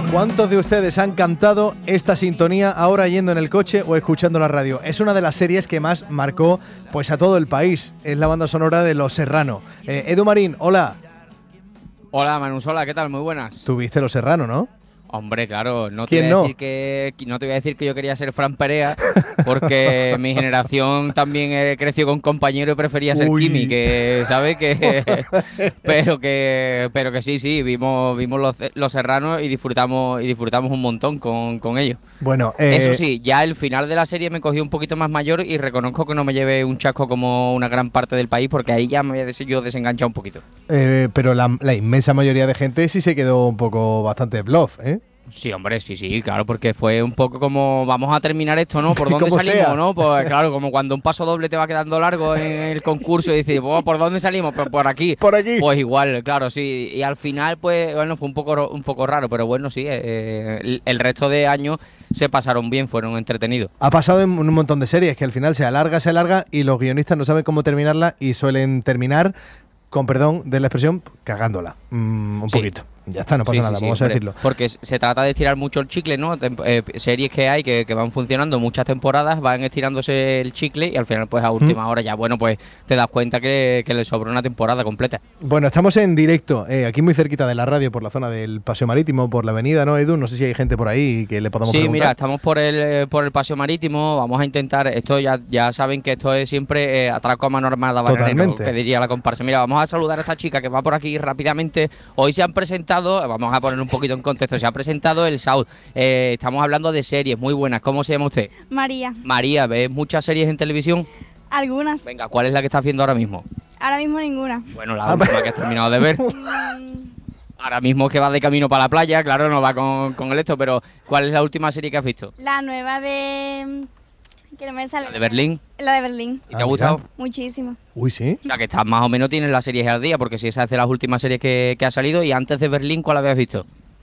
¿Cuántos de ustedes han cantado esta sintonía ahora yendo en el coche o escuchando la radio? Es una de las series que más marcó pues a todo el país. Es la banda sonora de Los Serrano. Edu Marín, hola. Hola, Manu Sola, ¿qué tal? Muy buenas. Tuviste Los Serrano, ¿no? Hombre, claro, no te ¿Quién voy a no? decir que no te voy a decir que yo quería ser Fran Perea, porque mi generación también creció con compañero y prefería ser Uy. Kimi, que sabe que pero que sí, vimos los Serranos y disfrutamos un montón con ellos. Bueno, Eso sí, ya el final de la serie me cogió un poquito más mayor y reconozco que no me llevé un chasco como una gran parte del país, porque ahí ya me había yo desenganchado un poquito. pero la inmensa mayoría de gente sí se quedó un poco bastante bluff, ¿eh? Sí, hombre, sí, claro, porque fue un poco como vamos a terminar esto, ¿no? ¿Por dónde Como salimos, sea. no? Pues claro, como cuando un paso doble te va quedando largo en el concurso y dices, "Oh, ¿por dónde salimos? Pues por aquí. Por aquí. Pues igual, claro, sí. Y al final, pues, bueno, fue un poco raro, pero bueno, sí, el resto de años se pasaron bien, fueron entretenidos. Ha pasado en un montón de series que al final se alarga y los guionistas no saben cómo terminarla y suelen terminar, con perdón de la expresión, cagándola. Un Sí. poquito. Ya está, no pasa Sí, nada, sí, vamos hombre, a decirlo. porque se trata de estirar mucho el chicle, ¿no? Series que hay que van funcionando muchas temporadas, van estirándose el chicle y al final, pues a última hora ya, bueno, pues te das cuenta que le sobra una temporada completa. Bueno, estamos en directo, aquí muy cerquita de la radio, por la zona del Paseo Marítimo, por la avenida, ¿no, Edu? No sé si hay gente por ahí que le podamos Sí, preguntar. mira, estamos por el Paseo Marítimo, vamos a intentar, esto ya saben que esto es siempre atraco a mano armada bananero, Totalmente. que diría la comparsa. Mira, vamos a saludar a esta chica que va por aquí rápidamente. Hoy se han presentado, vamos a poner un poquito en contexto, se ha presentado el South. Estamos hablando de series muy buenas. ¿Cómo se llama usted? María, María, ¿ves muchas series en televisión? algunas, Venga, ¿cuál es la que estás viendo ahora mismo? ahora mismo ninguna. Bueno, la última que has terminado de ver. Ahora mismo que vas de camino para la playa, claro, no va con el esto, pero ¿cuál es la última serie que has visto? La nueva de... que no me sale. ¿La de Berlín? La de Berlín, ¿Y te ha gustado? muchísimo. Uy, sí. O sea, que estás más o menos tienes las series al día, porque si esa es de las últimas series que ha salido, y antes de Berlín, ¿cuál habías visto?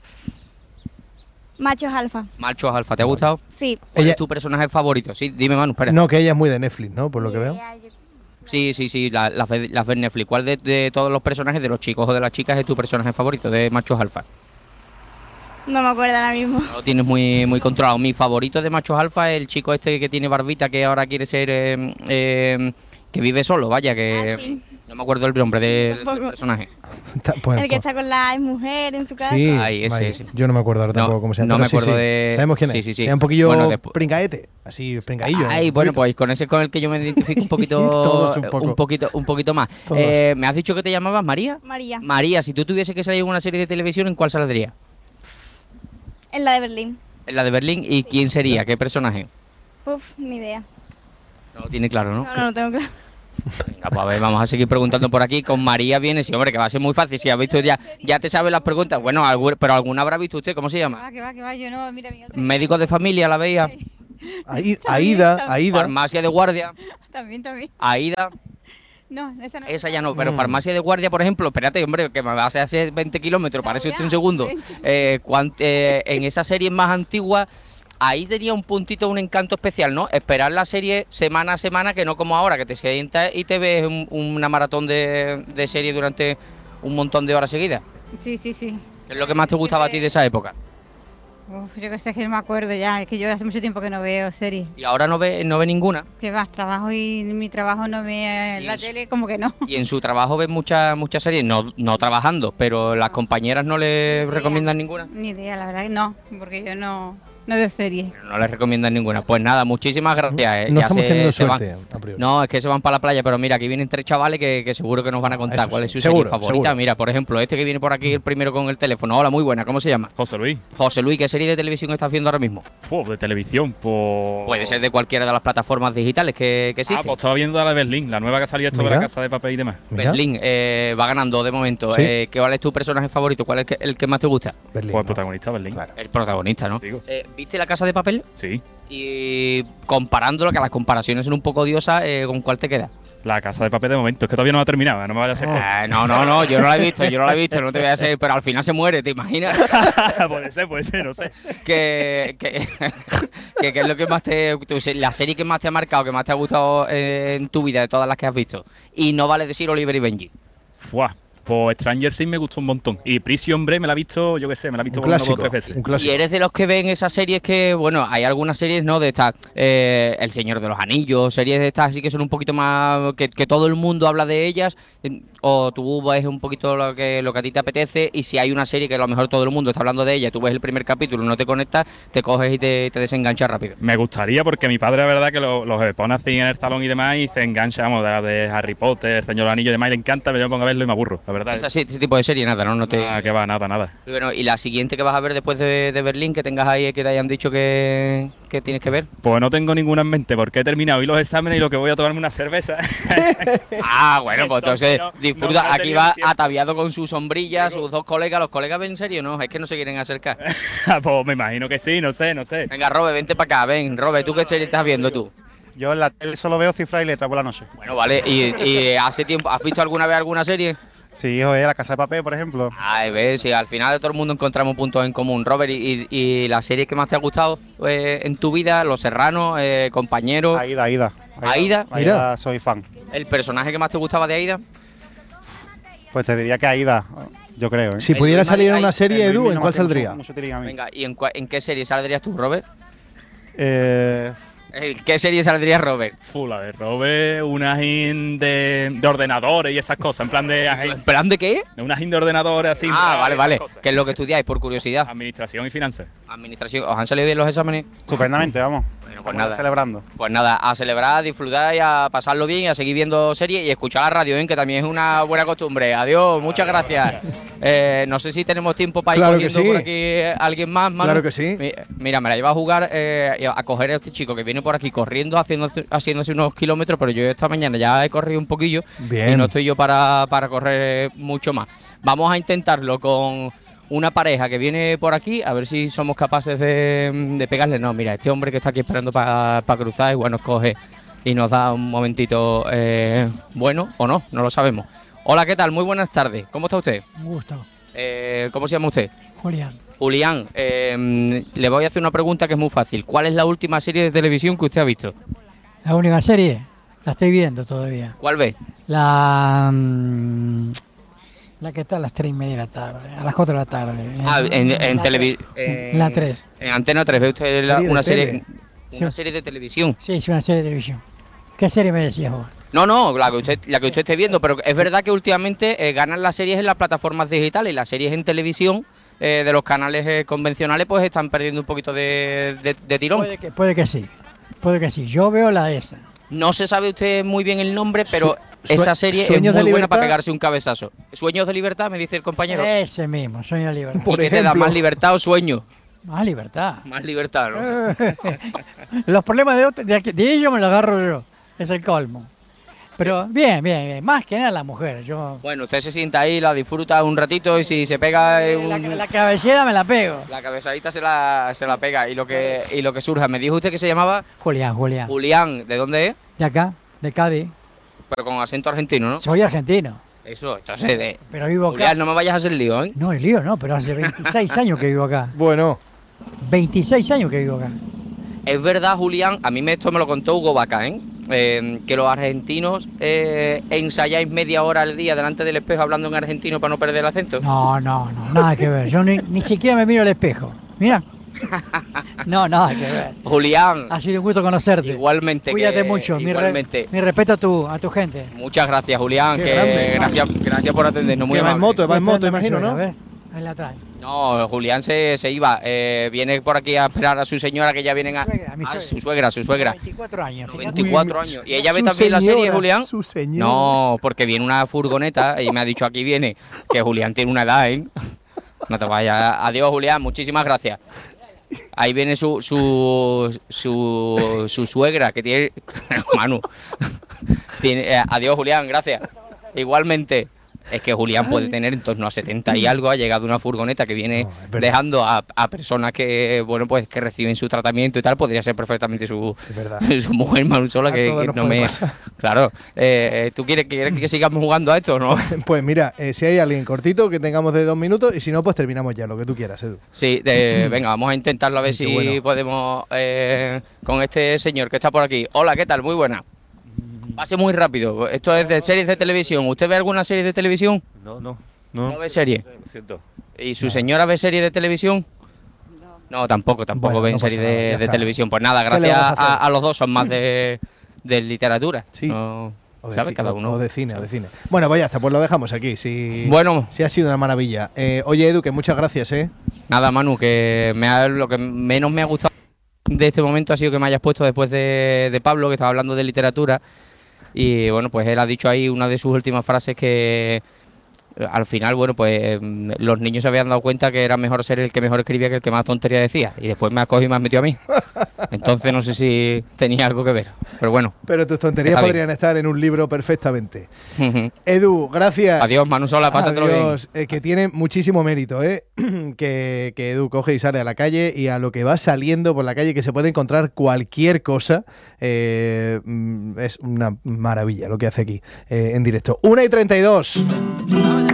Machos alfa. Machos Alfa, ¿te ha gustado? Sí. ¿Cuál Ella- es tu personaje favorito? Sí, dime, Manu, espera. No, que ella es muy de Netflix, ¿no? Por lo que veo. Sí, las ves Netflix. ¿Cuál de todos los personajes, de los chicos o de las chicas, es tu personaje favorito de Machos Alfa? No me acuerdo ahora mismo. No lo tienes muy controlado. Mi favorito de Machos Alfa es el chico este que tiene barbita, que ahora quiere ser... que vive solo, vaya, que... Ah, sí. No me acuerdo el nombre del Tampoco. personaje. Pues, El que pues, está con la mujer en su casa. sí, Ay, ese, vaya, ese. yo no me acuerdo ahora tampoco No, cómo se llama. no pero me sí, acuerdo sí. de- Sabemos quién es. sí. Es un poquillo Bueno, después- pringaete, así, pringaillo. Ay, un bueno, poquito. pues con ese con el que yo me identifico un poquito, Todos un poco. un poquito más. Todos. ¿Me has dicho que te llamabas María? María. María, si tú tuviese que salir en una serie de televisión, ¿en cuál saldría? En la de Berlín. En la de Berlín. ¿Y quién sería? ¿Qué personaje? Uf, ni idea. No lo tiene claro, ¿no? No tengo claro. Venga, pues a ver, vamos a seguir preguntando por aquí. Con María viene, sí, hombre, que va a ser muy fácil. Si has visto ya te sabes las preguntas. Bueno, pero alguna habrá visto usted. ¿Cómo se llama? Que va, yo no, mira, mi otra. Médico de familia, ¿la veía? Aida. Farmacia de guardia. También. Aida. No, esa no. Esa ya no, pero farmacia de guardia, por ejemplo, espérate, hombre, que me vas a hacer 20 kilómetros, parece usted un segundo. En esa serie más antigua, ahí tenía un puntito, un encanto especial, ¿no? Esperar la serie semana a semana, que no como ahora, que te sientas y te ves una maratón de serie durante un montón de horas seguidas. Sí. ¿Qué es lo que más te gustaba a ti de esa época? Uf, yo que sé, que no me acuerdo ya, es que yo hace mucho tiempo que no veo series. Y ahora no ve ninguna. Que vas, trabajo y mi trabajo no ve Y la eso. tele, como que no. Y en su trabajo ves muchas series, no trabajando, pero las compañeras no le recomiendan ninguna. Ni idea, la verdad que no, porque yo no veo series. No les recomiendan ninguna. Pues nada, muchísimas gracias. No Ya estamos teniendo se van. suerte, a priori. No, es que se van para la playa, pero mira, aquí vienen tres chavales que seguro que nos van a contar eso cuál sí, es su seguro, serie favorita. seguro. Mira, por ejemplo, este que viene por aquí el primero con el teléfono. Hola, muy buena, ¿cómo se llama? José Luis, José Luis, ¿qué serie de televisión estás viendo ahora mismo? de televisión, pues... Puede ser de cualquiera de las plataformas digitales que existen. pues estaba viendo la de Berlín, la nueva que salió esto de Mira. la Casa de Papel y demás. Mira. Berlín, va ganando de momento. Sí. ¿Cuál es tu personaje favorito? ¿Cuál es el que más te gusta? Berlín, Pues el ¿no? protagonista Berlín. Claro. El protagonista, ¿no? Digo. ¿Viste La Casa de Papel? Sí, Y comparándolo, que las comparaciones son un poco odiosas, ¿con cuál te queda? la Casa de Papel de momento, es que todavía no ha terminado, no me vaya a hacer... No, yo no la he visto, no te voy a hacer, pero al final se muere, ¿te imaginas? puede ser, no sé. que es lo que más la serie que más te ha marcado, que más te ha gustado en tu vida de todas las que has visto. Y no vale decir Oliver y Benji. Fuah, Pues Stranger Things me gustó un montón. Y Prison Break me la he visto, yo qué sé, me la he visto Un por unas 2 o clásico, 3 veces. un Y clásico. eres de los que ven esas series que, bueno, hay algunas series, ¿no? De estas, El Señor de los Anillos, series de estas así que son un poquito más, que todo el mundo habla de ellas, o tú ves un poquito lo que a ti te apetece, y si hay una serie que a lo mejor todo el mundo está hablando de ella, tú ves el primer capítulo, no te conectas, te coges y te desenganchas rápido. Me gustaría porque mi padre, la verdad, que los pone así en el salón y demás y se engancha, vamos, de Harry Potter, El Señor de los Anillos y demás, y le encanta, pero yo me pongo a verlo y me aburro, la verdad. Ese tipo de serie, nada, ¿no? No te... Que va, nada. Y bueno, y la siguiente que vas a ver después de Berlín, que tengas ahí, que te hayan dicho que tienes que ver. Pues no tengo ninguna en mente porque he terminado hoy los exámenes y lo que voy a tomarme una cerveza. Ah, bueno, pues entonces No, disfruta. no me ha Aquí tenido va tiempo. ataviado con su sombrilla, sus dos colegas. ¿Los colegas ven en serio? No, es que no se quieren acercar. Pues me imagino que sí, no sé. Venga, Robert, vente para acá, ven. Robert, ¿tú qué serie estás viendo tú? Yo en la tele solo veo Cifra y Letra por la noche. Bueno, vale, y hace tiempo, ¿has visto alguna vez alguna serie? Sí, joder, La Casa de Papel, por ejemplo. Ay, ves, si al final de todo el mundo encontramos puntos en común. Robert, ¿y la serie que más te ha gustado en tu vida? Los Serranos, Compañeros. Aida. ¿Aida? Mira. Soy fan. ¿El personaje que más te gustaba de Aida? Pues te diría que Aida, yo creo. ¿eh? Si El pudiera Luis salir en Mari- una serie, El Luis Edu, no ¿en me cuál hace mucho- saldría? mucho tirín a mí. Venga, ¿y en qué serie saldrías tú, Robert? Eh, ¿En qué serie saldría Robert? Full, a ver, Robe, una GIN de ordenadores y esas cosas, en plan de ¿En plan de qué? una GIN de ordenadores así. Ah, vale, esas vale. cosas. ¿Qué es lo que estudiáis, por curiosidad? Administración y finanzas. Administración. ¿Os han salido bien los exámenes? estupendamente, vamos. Bueno, pues Estamos nada. celebrando. Pues nada, a celebrar, a disfrutar y a pasarlo bien y a seguir viendo series y escuchar la radio, ¿eh? Que también es una buena costumbre. Adiós, muchas gracias. No sé si tenemos tiempo para ir Claro que cogiendo sí. por aquí alguien más, Manu. Claro que sí. Mira, me la lleva a jugar a coger a este chico que viene por aquí corriendo, haciéndose unos kilómetros, pero yo esta mañana ya he corrido un poquillo Bien. y no estoy yo para correr mucho más. Vamos a intentarlo con una pareja que viene por aquí, a ver si somos capaces de pegarle. No, mira, este hombre que está aquí esperando para cruzar, igual nos coge y nos da un momentito bueno o no lo sabemos. Hola, ¿qué tal? Muy buenas tardes. ¿Cómo está usted? Un gusto. ¿Cómo se llama usted? Julián, Julián, le voy a hacer una pregunta que es muy fácil. ¿Cuál es la última serie de televisión que usted ha visto? la única serie, la estoy viendo todavía. ¿Cuál ve? La que está a las 3:30 de la tarde, a las 4 de la tarde. Ah, en televisión. La 3. En Antena 3 ve usted Serie de una tele. serie. Una Sí. serie de televisión. Sí, es una serie de televisión. ¿Qué serie me decías vos? No, la que usted esté viendo, pero es verdad que últimamente ganan las series en las plataformas digitales y las series en televisión de los canales convencionales pues están perdiendo un poquito de tirón. Puede que sí. Puede que sí. Yo veo la esa. No se sabe usted muy bien el nombre, pero Su- esa serie es muy Sueños de buena libertad. para pegarse un cabezazo. Sueños de libertad, me dice el compañero. Ese mismo, Sueño de Libertad. Por ¿Y qué te da ejemplo. más libertad o sueño? Más libertad. Más libertad, ¿no? Los problemas de ellos me los agarro yo. Es el colmo. Pero bien. Más que nada la mujer. Yo, Bueno, usted se sienta ahí, la disfruta un ratito y si se pega la cabellera me la pego. la cabezadita se la pega y lo que surja. Me dijo usted que se llamaba Julián. Julián. ¿De dónde es? De acá, de Cádiz. Pero con acento argentino, ¿no? Soy argentino. Eso, entonces, Pero vivo acá. Julián, no me vayas a hacer lío, ¿eh? No, el lío no, pero hace 26 años que vivo acá. Bueno, 26 años que vivo acá. Es verdad, Julián, a mí esto me lo contó Hugo Vaca, ¿eh? Que los argentinos ensayáis media hora al día delante del espejo hablando en argentino para no perder el acento. No, nada que ver. Yo ni siquiera me miro al espejo. Mira. No, nada que ver. Julián, Ha sido un gusto conocerte. igualmente. Cuídate mucho. Igualmente. Mi respeto a tu gente. Muchas gracias, Julián. Qué Que grande. gracias por atendernos. Muy que va en amable. moto, Estoy imagino, esperando a ¿no? mi suegra, ¿ves? Ahí la trae. No, Julián se iba. Viene por aquí a esperar a su señora que ya vienen a. Suegra, mi a suegra. su suegra. 24 años. fíjate. 24 años. ¿Y ella ve Su también la serie, señora, Julián? Su señora. No, porque viene una furgoneta y me ha dicho aquí viene que Julián tiene una edad, ¿eh? No te vayas. Adiós, Julián, muchísimas gracias. Ahí viene su suegra que tiene. Manu. Adiós, Julián, gracias. Igualmente. Es que Julián puede tener en torno a 70 y algo, ha llegado una furgoneta que viene No, es verdad. dejando a personas que, bueno, pues que reciben su tratamiento y tal, podría ser perfectamente su, Es verdad. su mujer Manu sola A que todos nos no puede me. pasar. Claro. ¿Tú quieres que sigamos jugando a esto o no? Pues mira, si hay alguien cortito que tengamos de 2 minutos y si no, pues terminamos ya, lo que tú quieras, Edu. Sí, venga, vamos a intentarlo a ver Qué si bueno. podemos con este señor que está por aquí. Hola, ¿qué tal? Muy buena. Pase muy rápido. Esto es de series de televisión. ¿Usted ve alguna serie de televisión? ¿No ve serie? Lo siento. ¿Y su señora ve serie de televisión? No, tampoco Bueno, ven no pasa serie nada, ya de está. televisión. Pues nada, ¿Qué le gracias vamos a hacer? a los dos son más de literatura. Sí. No, O de, ¿sabes? ci- Cada o- uno. o de cine, o de cine. Bueno, pues ya está, pues lo dejamos aquí. Sí, Bueno. sí ha sido una maravilla. Oye, Edu, que muchas gracias, ¿eh? Nada, Manu, que lo que menos me ha gustado de este momento ha sido que me hayas puesto después de Pablo, que estaba hablando de literatura. Y bueno, pues él ha dicho ahí una de sus últimas frases que al final, bueno, pues los niños se habían dado cuenta que era mejor ser el que mejor escribía que el que más tontería decía. Y después me ha cogido y me ha metido a mí. Entonces no sé si tenía algo que ver. Pero bueno. Pero tus tonterías Está bien. podrían estar en un libro perfectamente. Edu, gracias. Adiós, Manu Sola, pásatelo bien. Adiós. Que tiene muchísimo mérito, ¿eh? que Edu coge y sale a la calle y a lo que va saliendo por la calle, que se puede encontrar cualquier cosa. Es una maravilla lo que hace aquí en directo. 1:32.